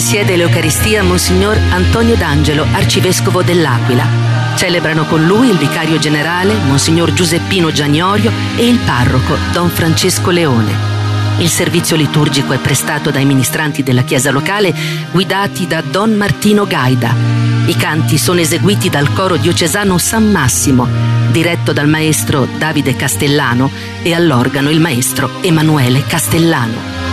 presiede l'Eucaristia Monsignor Antonio D'Angelo, arcivescovo dell'Aquila. Celebrano con lui il vicario generale, Monsignor Giuseppino Giagnorio, e il parroco, Don Francesco Leone. Il servizio liturgico è prestato dai ministranti della chiesa locale, guidati da Don Martino Gaida. I canti sono eseguiti dal coro diocesano San Massimo, diretto dal maestro Davide Castellano, e all'organo il maestro Emanuele Castellano.